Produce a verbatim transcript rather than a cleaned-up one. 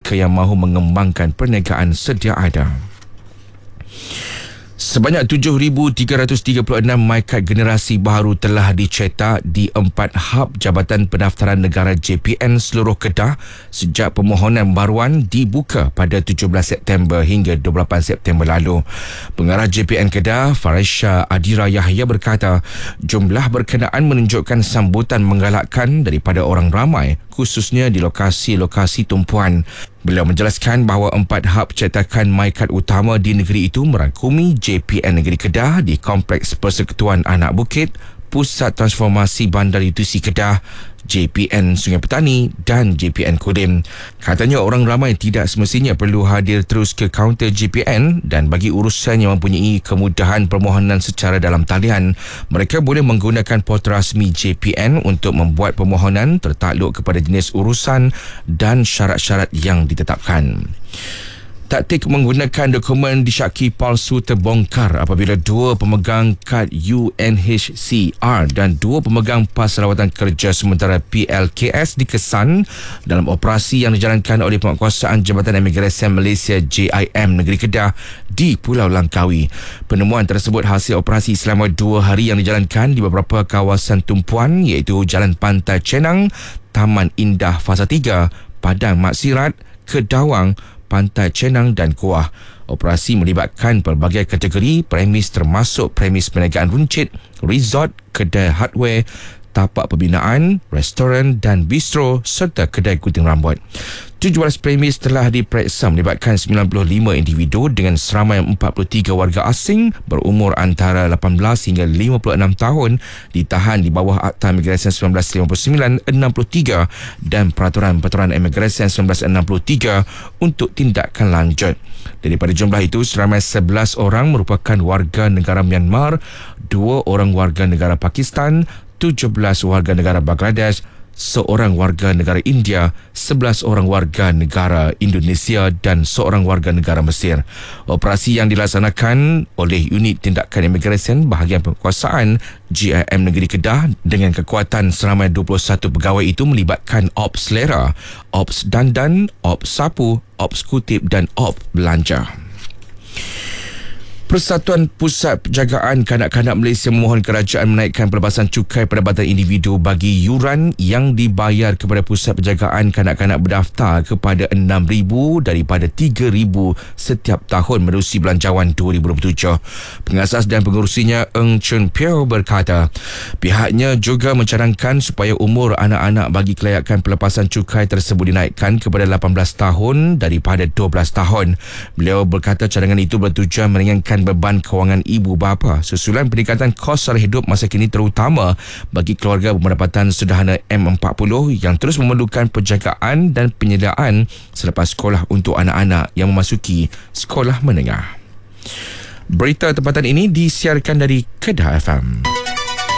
mereka yang mahu mengembangkan perniagaan sedia ada. Sebanyak tujuh ribu tiga ratus tiga puluh enam MyKad generasi baru telah dicetak di empat hub Jabatan Pendaftaran Negara J P N seluruh Kedah sejak permohonan baruan dibuka pada tujuh belas September hingga dua puluh lapan September lalu. Pengarah J P N Kedah, Farisha Adira Yahya berkata, jumlah berkenaan menunjukkan sambutan menggalakkan daripada orang ramai, khususnya di lokasi-lokasi tumpuan. Beliau menjelaskan bahawa empat hub cetakan MyKad utama di negeri itu merangkumi J P N Negeri Kedah di Kompleks Persekutuan Anak Bukit, Pusat Transformasi Bandar Utusi Kedah, J P N Sungai Petani dan J P N Kodim. Katanya orang ramai tidak semestinya perlu hadir terus ke kaunter J P N dan bagi urusan yang mempunyai kemudahan permohonan secara dalam talian, mereka boleh menggunakan portal rasmi J P N untuk membuat permohonan tertakluk kepada jenis urusan dan syarat-syarat yang ditetapkan. Taktik menggunakan dokumen disyaki palsu terbongkar apabila dua pemegang kad U N H C R dan dua pemegang pas rawatan kerja sementara P L K S dikesan dalam operasi yang dijalankan oleh Penguatkuasaan Jabatan Imigresen Malaysia J I M Negeri Kedah di Pulau Langkawi. Penemuan tersebut hasil operasi selama dua hari yang dijalankan di beberapa kawasan tumpuan iaitu Jalan Pantai Cenang, Taman Indah Fasa tiga, Padang Maksirat, Kedawang, Pantai Cenang dan Kuah. Operasi melibatkan pelbagai kategori premis termasuk premis perniagaan runcit, resort, kedai hardware, tapak pembinaan, restoran dan bistro serta kedai gunting rambut. tujuh belas premis telah diperiksa melibatkan sembilan puluh lima individu dengan seramai empat puluh tiga warga asing berumur antara lapan belas hingga lima puluh enam tahun ditahan di bawah Akta Imigresen seribu sembilan ratus lima puluh sembilan enam puluh tiga dan Peraturan-Peraturan Imigresen seribu sembilan ratus enam puluh tiga untuk tindakan lanjut. Daripada jumlah itu, seramai sebelas orang merupakan warga negara Myanmar, dua orang warga negara Pakistan, tujuh belas warga negara Bangladesh, seorang warga negara India, sebelas orang warga negara Indonesia dan seorang warga negara Mesir. Operasi yang dilaksanakan oleh Unit Tindakan Imigresen Bahagian Penguasaan J I M Negeri Kedah dengan kekuatan seramai dua puluh satu pegawai itu melibatkan Ops Lera, Ops Dandan, Ops Sapu, Ops Kutip dan Ops Belanja. Persatuan Pusat Penjagaan Kanak-Kanak Malaysia memohon kerajaan menaikkan pelepasan cukai pendapatan individu bagi yuran yang dibayar kepada Pusat Penjagaan Kanak-Kanak berdaftar kepada enam ribu daripada tiga ribu setiap tahun menerusi Belanjawan dua ribu dua puluh tujuh. Pengasas dan pengurusinya Eng Chun Pio berkata, pihaknya juga mencadangkan supaya umur anak-anak bagi kelayakan pelepasan cukai tersebut dinaikkan kepada lapan belas tahun daripada dua belas tahun. Beliau berkata cadangan itu bertujuan meringankan beban kewangan ibu bapa susulan peningkatan kos sara hidup masa kini terutama bagi keluarga berpendapatan sederhana M empat puluh yang terus memerlukan penjagaan dan penyediaan selepas sekolah untuk anak-anak yang memasuki sekolah menengah. Berita tempatan ini disiarkan dari Kedah F M.